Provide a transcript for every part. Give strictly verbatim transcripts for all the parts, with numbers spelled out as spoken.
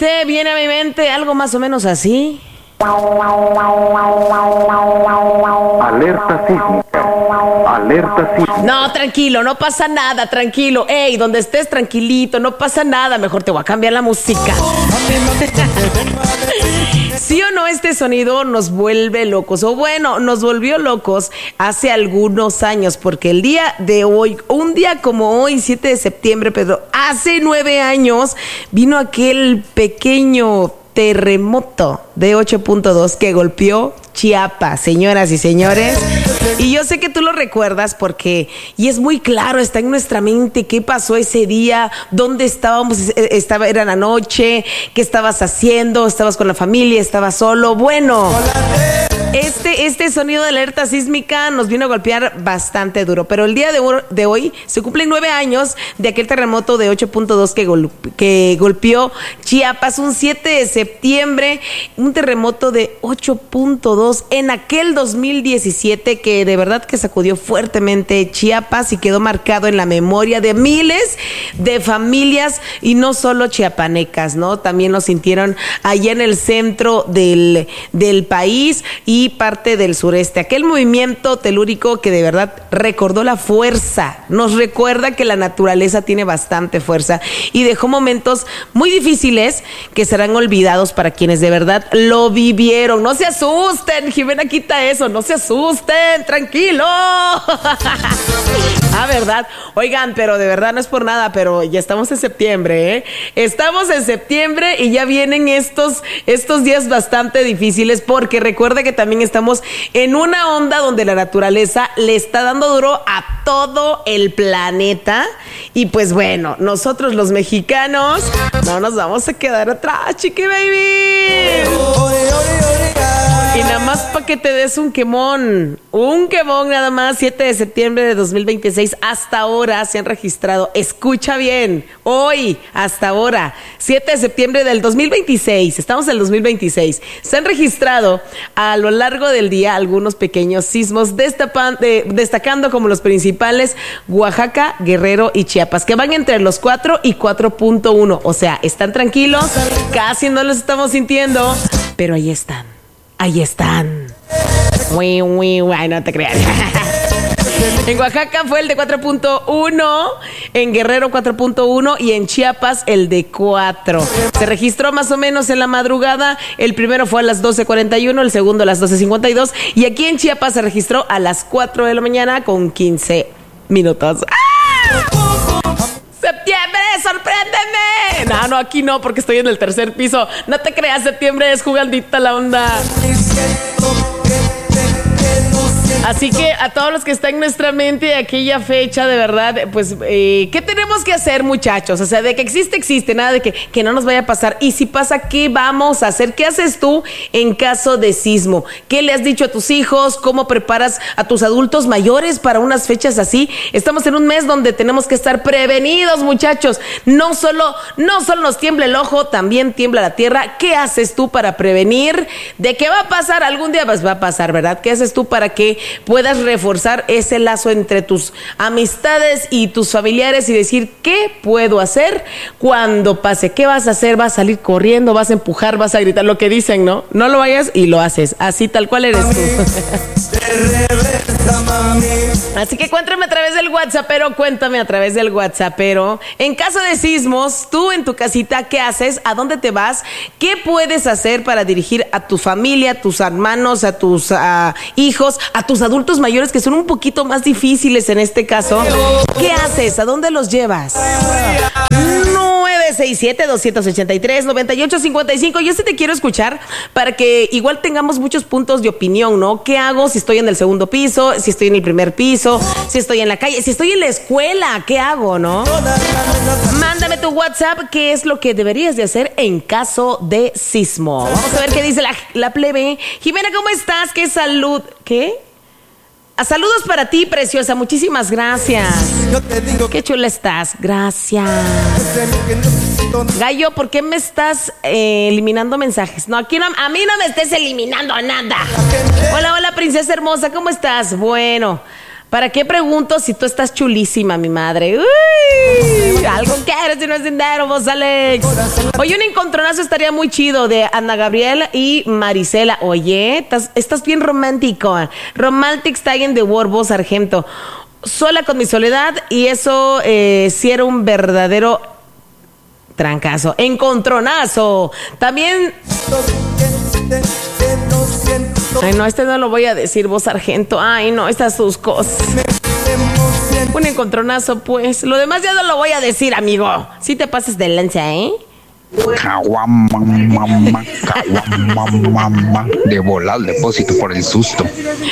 mente, viene a mi mente algo más o menos así. Alerta sísmica. Alerta sísmica. No, tranquilo, no pasa nada, tranquilo. Ey, donde estés tranquilito, no pasa nada. Mejor te voy a cambiar la música. ¿Sí o no este sonido nos vuelve locos? O bueno, nos volvió locos hace algunos años, porque el día de hoy, un día como hoy, siete de septiembre, Pedro, hace nueve años, vino aquel pequeño terremoto de ocho punto dos que golpeó Chiapas, señoras y señores. Y yo sé que tú lo recuerdas porque, y es muy claro, está en nuestra mente qué pasó ese día, dónde estábamos, estaba, era la noche, qué estabas haciendo, estabas con la familia, estabas solo. Bueno, este, este sonido de alerta sísmica nos vino a golpear bastante duro, pero el día de, de hoy se cumplen nueve años de aquel terremoto de ocho punto dos que, gol, que golpeó Chiapas un siete de septiembre, un terremoto de ocho punto dos en aquel dos mil diecisiete que de verdad que sacudió fuertemente Chiapas y quedó marcado en la memoria de miles de familias, y no solo chiapanecas, ¿no? También lo sintieron allá en el centro del, del país y parte del sureste. Aquel movimiento telúrico que de verdad recordó la fuerza, nos recuerda que la naturaleza tiene bastante fuerza y dejó momentos muy difíciles que serán olvidados para quienes de verdad lo vivieron. No se asusten, Jimena, quita eso, no se asusten, tranquilo. Ah, ¿verdad? Oigan, pero de verdad no es por nada, pero ya estamos en septiembre, ¿eh? Estamos en septiembre y ya vienen estos, estos días bastante difíciles, porque recuerda que también estamos en una onda donde la naturaleza le está dando duro a todo el planeta. Y pues bueno, nosotros los mexicanos no nos vamos a quedar atrás, chiqui baby. Y nada más para que te des un quemón, un quemón nada más, siete de septiembre de dos mil veintiséis, hasta ahora se han registrado, escucha bien, hoy, hasta ahora, siete de septiembre del dos mil veintiséis, estamos en el dos mil veintiséis, se han registrado a lo largo del día algunos pequeños sismos, destapan, de, destacando como los principales Oaxaca, Guerrero y Chiapas, que van entre los cuatro y cuatro punto uno, o sea, están tranquilos, casi no los estamos sintiendo, pero ahí están. Ahí están. Uy, uy, uy, no te creas. En Oaxaca fue el de cuatro punto uno, en Guerrero cuatro punto uno y en Chiapas el de cuatro. Se registró más o menos en la madrugada. El primero fue a las doce cuarenta y uno, el segundo a las doce cincuenta y dos. Y aquí en Chiapas se registró a las cuatro de la mañana con quince minutos. ¡Ah! ¡Septiembre, sorpréndeme! No, no, aquí no, porque estoy en el tercer piso. No te creas, septiembre es jugandita la onda. Así que a todos los que están en nuestra mente aquella fecha, de verdad, pues, eh, ¿qué tenemos que hacer, muchachos? O sea, de que existe, existe, nada de que, que no nos vaya a pasar. Y si pasa, ¿qué vamos a hacer? ¿Qué haces tú en caso de sismo? ¿Qué le has dicho a tus hijos? ¿Cómo preparas a tus adultos mayores para unas fechas así? Estamos en un mes donde tenemos que estar prevenidos, muchachos. No solo, no solo nos tiembla el ojo, también tiembla la tierra. ¿Qué haces tú para prevenir de que va a pasar algún día? Pues va a pasar, ¿verdad? ¿Qué haces tú para que puedas reforzar ese lazo entre tus amistades y tus familiares y decir, ¿qué puedo hacer cuando pase? ¿Qué vas a hacer? ¿Vas a salir corriendo? ¿Vas a empujar? ¿Vas a gritar? Lo que dicen, ¿no? No lo vayas y lo haces. Así tal cual eres tú. Así que cuéntame a través del WhatsApp, pero cuéntame a través del WhatsApp, pero en caso de sismos, tú en tu casita, ¿qué haces? ¿A dónde te vas? ¿Qué puedes hacer para dirigir a tu familia, a tus hermanos, a tus uh, hijos, a tus adultos mayores que son un poquito más difíciles en este caso? ¿Qué haces? ¿A dónde los llevas? nueve seis siete, dos ocho tres, nueve ocho cinco cinco. Yo sí te quiero escuchar para que igual tengamos muchos puntos de opinión, ¿no? ¿Qué hago si estoy en el segundo piso? Si estoy en el primer piso, si estoy en la calle, si estoy en la escuela, ¿qué hago, no? Mándame tu WhatsApp, ¿qué es lo que deberías de hacer en caso de sismo? Vamos a ver qué dice la, la plebe. Jimena, ¿cómo estás? ¿Qué salud? ¿Qué? A saludos para ti, preciosa. Muchísimas gracias. Qué chula estás. Gracias. Gallo, ¿por qué me estás eh, eliminando mensajes? No, aquí no, a mí no me estés eliminando nada. Hola, hola, princesa hermosa. ¿Cómo estás? Bueno, ¿Para qué pregunto si tú estás chulísima, mi madre? Uy, algo quieres si no es dinero, vos, Alex. Oye, un encontronazo estaría muy chido de Ana Gabriel y Marisela. Oye, estás, estás bien romántico. Romantic Style in the World, vos, Sargento. Sola con mi soledad, y eso eh, sí era un verdadero trancazo, encontronazo. También... Ay, no, este no lo voy a decir, vos, Sargento. Ay, no, estas sus cosas. Un encontronazo, pues. Lo demás ya no lo voy a decir, amigo. Si te pasas de lanza, ¿eh? Caguamamama, caguamamama. De volar el depósito por el susto.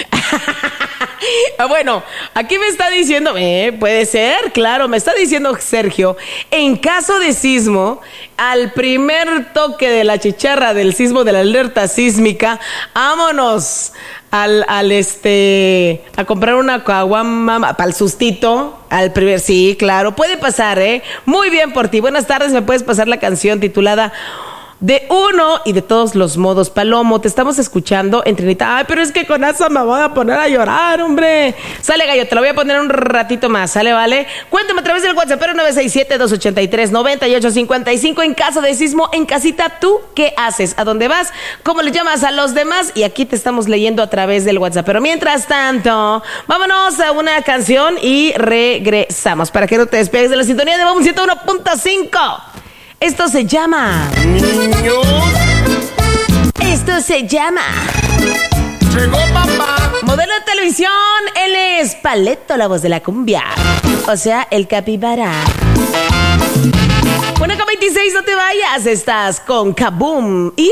Bueno, aquí me está diciendo, eh, puede ser, claro, me está diciendo Sergio, en caso de sismo, al primer toque de la chicharra del sismo, de la alerta sísmica, vámonos al, al este, a comprar una caguama para el sustito, al primer, sí, claro, puede pasar, eh, muy bien por ti. Buenas tardes, ¿me puedes pasar la canción titulada De Uno y de Todos los Modos? Palomo, te estamos escuchando en Trinidad. Ay, pero es que con eso me voy a poner a llorar, hombre. Sale, gallo, te lo voy a poner un ratito más, ¿sale, vale? Cuéntame a través del WhatsApp, pero nueve seis siete, dos ocho tres, nueve ocho cinco cinco. En caso de sismo en casita, ¿tú qué haces? ¿A dónde vas? ¿Cómo le llamas a los demás? Y aquí te estamos leyendo a través del WhatsApp. Pero mientras tanto, vámonos a una canción y regresamos. Para que no te despegues de la sintonía de Boom ciento uno punto cinco. Esto se llama... Niños. Esto se llama... Llegó papá. Modelo de televisión, él es Paleto, la voz de la cumbia. O sea, el capibara. Bueno, con veintiséis, no te vayas, estás con Kaboom y...